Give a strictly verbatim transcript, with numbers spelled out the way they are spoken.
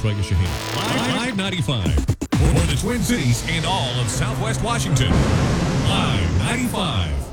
Vegas, Shaheen. Live ninety-five. For the Twin Cities and all of Southwest Washington. Live ninety-five.